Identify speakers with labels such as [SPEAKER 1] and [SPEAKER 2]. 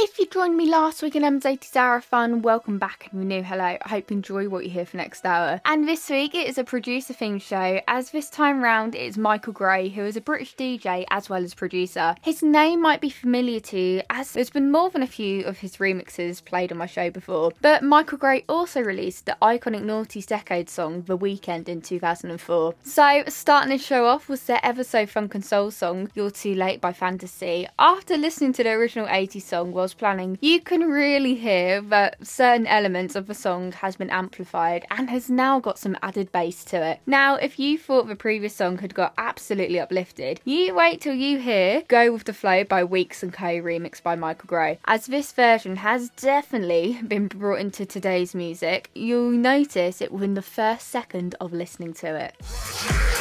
[SPEAKER 1] If you joined me last week in M's80s Hour of Fun, welcome back and new hello. I hope you enjoy what you hear for next hour. And this week it is a producer themed show, as this time round it is Michael Gray, who is a British DJ as well as producer. His name might be familiar to you, as there's been more than a few of his remixes played on my show before. But Michael Gray also released the iconic Naughty's Decade song The Weekend in 2004. So starting the show off was their ever so funk and soul song You're Too Late by Fantasy. After listening to the original 80s song whilst planning, you can really hear that certain elements of the song has been amplified and has now got some added bass to it. Now, if you thought the previous song had got absolutely uplifted, you wait till you hear Go With The Flow by Weeks and Co remixed by Michael Gray. As this version has definitely been brought into today's music, you'll notice it within the first second of listening to it.